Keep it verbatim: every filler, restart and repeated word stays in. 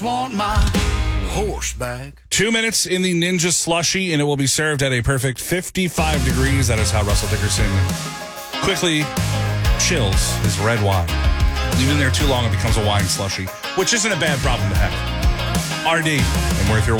Want my horseback. Two minutes in the Ninja Slushy, and it will be served at a perfect fifty-five degrees. That is how Russell Dickerson quickly chills his red wine. Leaving it there too long, it becomes a wine slushy, which isn't a bad problem to have. R D, and worth your